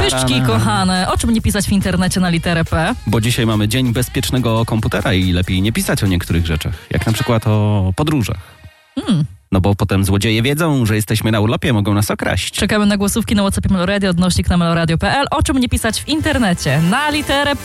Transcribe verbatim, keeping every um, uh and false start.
Podwyżki, kochane. O czym nie pisać w internecie na literę P? Bo dzisiaj mamy Dzień Bezpiecznego Komputera i lepiej nie pisać o niektórych rzeczach, jak na przykład o podróżach. Hmm. No bo potem złodzieje wiedzą, że jesteśmy na urlopie, mogą nas okraść. Czekamy na głosówki na WhatsAppie Meloradio, odnośnik na meloradio kropka p l. O czym nie pisać w internecie na literę P?